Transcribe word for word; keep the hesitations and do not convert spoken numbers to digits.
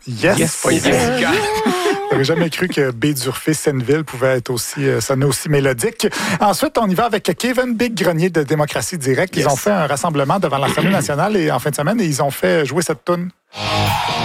Yes! Yes, poétique. J'aurais jamais cru que B. Durfé Senneville pouvait être aussi, euh, sonner aussi mélodique. Ensuite, on y va avec Kevin Big Grenier de Démocratie Directe. Ils Yes. ont fait un rassemblement devant l'Assemblée nationale et en fin de semaine et ils ont fait jouer cette toune.